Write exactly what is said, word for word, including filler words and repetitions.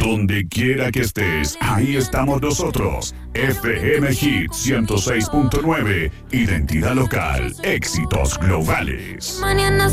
Donde quiera que estés, ahí estamos nosotros. F M Hit ciento seis punto nueve. Identidad local. Éxitos globales. Mañana